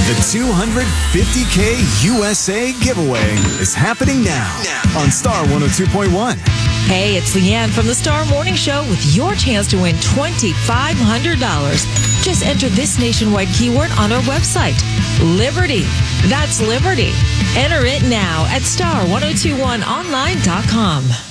The 250K USA giveaway is happening now on Star 102.1. Hey, it's Leanne from the Star Morning Show with your chance to win $2,500. Just enter this nationwide keyword on our website, Liberty. That's Liberty. Enter it now at star1021online.com.